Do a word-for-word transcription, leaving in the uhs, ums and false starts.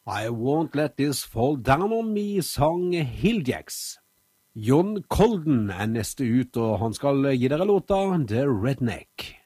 I Won't Let This Fall Down On Me sang Hilljacks. John Colden er neste ut, og han skal gi dere låta The Redneck.